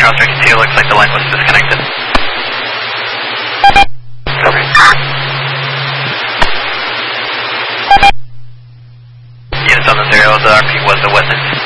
Oscar 2, looks like the line was disconnected. Okay. Units on the 0, the RP was a witness.